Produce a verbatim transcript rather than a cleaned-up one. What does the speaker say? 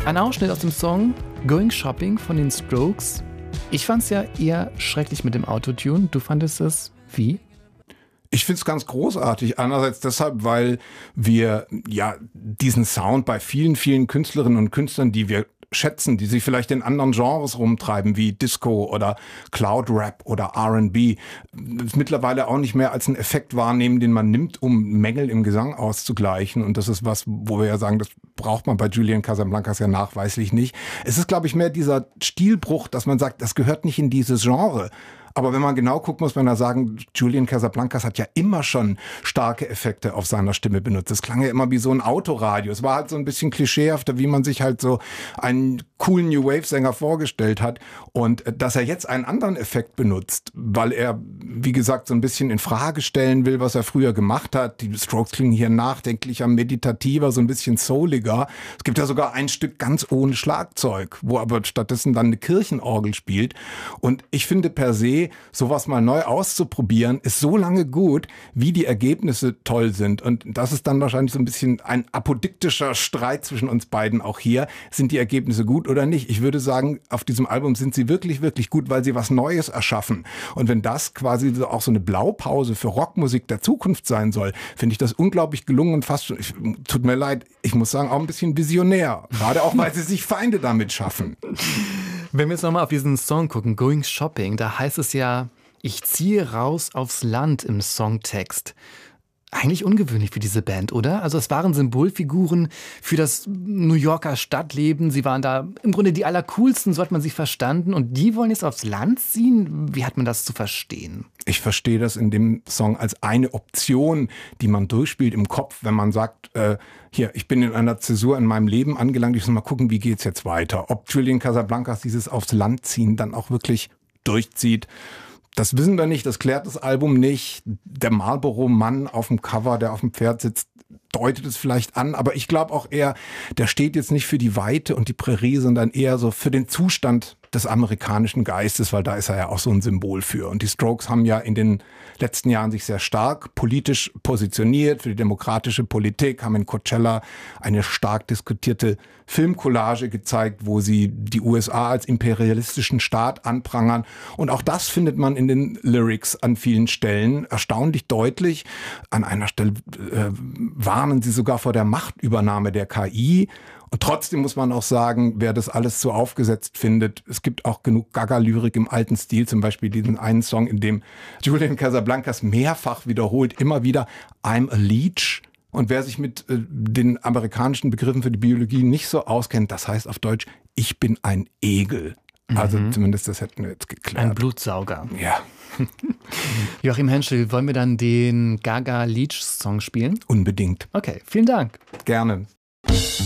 Ein Ausschnitt aus dem Song Going Shopping von den Strokes. Ich fand es ja eher schrecklich mit dem Autotune. Du fandest es wie? Ich finde es ganz großartig. Einerseits deshalb, weil wir ja diesen Sound bei vielen, vielen Künstlerinnen und Künstlern, die wir schätzen, die sich vielleicht in anderen Genres rumtreiben, wie Disco oder Cloud Rap oder R and B, mittlerweile auch nicht mehr als einen Effekt wahrnehmen, den man nimmt, um Mängel im Gesang auszugleichen. Und das ist was, wo wir ja sagen, das braucht man bei Julian Casablancas ja nachweislich nicht. Es ist, glaube ich, mehr dieser Stilbruch, dass man sagt, das gehört nicht in dieses Genre. Aber wenn man genau guckt, muss man da sagen, Julian Casablancas hat ja immer schon starke Effekte auf seiner Stimme benutzt. Das klang ja immer wie so ein Autoradio. Es war halt so ein bisschen klischeehafter, wie man sich halt so einen coolen New Wave Sänger vorgestellt hat. Und dass er jetzt einen anderen Effekt benutzt, weil er, wie gesagt, so ein bisschen in Frage stellen will, was er früher gemacht hat. Die Strokes klingen hier nachdenklicher, meditativer, so ein bisschen souliger. Es gibt ja sogar ein Stück ganz ohne Schlagzeug, wo aber stattdessen dann eine Kirchenorgel spielt. Und ich finde per se, sowas mal neu auszuprobieren, ist so lange gut, wie die Ergebnisse toll sind. Und das ist dann wahrscheinlich so ein bisschen ein apodiktischer Streit zwischen uns beiden auch hier. Sind die Ergebnisse gut oder nicht? Ich würde sagen, auf diesem Album sind sie wirklich, wirklich gut, weil sie was Neues erschaffen. Und wenn das quasi auch so eine Blaupause für Rockmusik der Zukunft sein soll, finde ich das unglaublich gelungen und fast schon, ich, tut mir leid, ich muss sagen, auch ein bisschen visionär. Gerade auch, weil sie sich Feinde damit schaffen. Wenn wir jetzt nochmal auf diesen Song gucken, Going Shopping, da heißt es ja, ich ziehe raus aufs Land im Songtext. Eigentlich ungewöhnlich für diese Band, oder? Also es waren Symbolfiguren für das New Yorker Stadtleben. Sie waren da im Grunde die allercoolsten, so hat man sie verstanden. Und die wollen jetzt aufs Land ziehen? Wie hat man das zu verstehen? Ich verstehe das in dem Song als eine Option, die man durchspielt im Kopf, wenn man sagt, äh, hier, ich bin in einer Zäsur in meinem Leben angelangt, ich muss mal gucken, wie geht's jetzt weiter. Ob Julian Casablancas dieses aufs Land ziehen dann auch wirklich durchzieht. Das wissen wir nicht, das klärt das Album nicht. Der Marlboro-Mann auf dem Cover, der auf dem Pferd sitzt, deutet es vielleicht an. Aber ich glaube auch eher, der steht jetzt nicht für die Weite und die Prärie, sondern eher so für den Zustand des amerikanischen Geistes, weil da ist er ja auch so ein Symbol für. Und die Strokes haben ja in den letzten Jahren sich sehr stark politisch positioniert für die demokratische Politik, haben in Coachella eine stark diskutierte Filmcollage gezeigt, wo sie die U S A als imperialistischen Staat anprangern. Und auch das findet man in den Lyrics an vielen Stellen erstaunlich deutlich. An einer Stelle äh, warnen sie sogar vor der Machtübernahme der K I. Und trotzdem muss man auch sagen, wer das alles so aufgesetzt findet, es gibt auch genug Gaga-Lyrik im alten Stil, zum Beispiel diesen einen Song, in dem Julian Casablancas mehrfach wiederholt, immer wieder I'm a Leech. Und wer sich mit äh, den amerikanischen Begriffen für die Biologie nicht so auskennt, das heißt auf Deutsch, ich bin ein Egel. Also mhm. zumindest das hätten wir jetzt geklärt. Ein Blutsauger. Ja. Joachim Henschel, wollen wir dann den Gaga-Leech-Song spielen? Unbedingt. Okay, vielen Dank. Gerne.